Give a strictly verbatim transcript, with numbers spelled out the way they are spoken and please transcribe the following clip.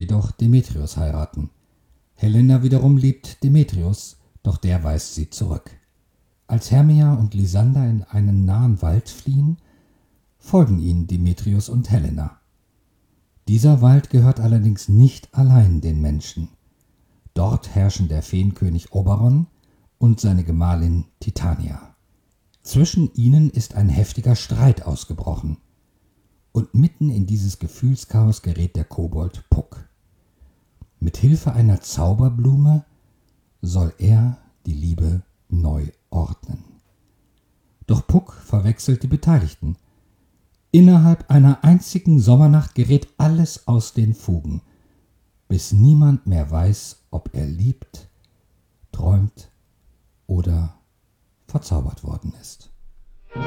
jedoch Demetrius heiraten. Helena wiederum liebt Demetrius, doch der weist sie zurück. Als Hermia und Lysander in einen nahen Wald fliehen, folgen ihnen Demetrius und Helena. Dieser Wald gehört allerdings nicht allein den Menschen. Dort herrschen der Feenkönig Oberon und seine Gemahlin Titania. Zwischen ihnen ist ein heftiger Streit ausgebrochen. Und mitten in dieses Gefühlschaos gerät der Kobold Puck. Mit Hilfe einer Zauberblume soll er die Liebe neu ordnen. Doch Puck verwechselt die Beteiligten. Innerhalb einer einzigen Sommernacht gerät alles aus den Fugen, bis niemand mehr weiß, ob er liebt, träumt oder verzaubert worden ist.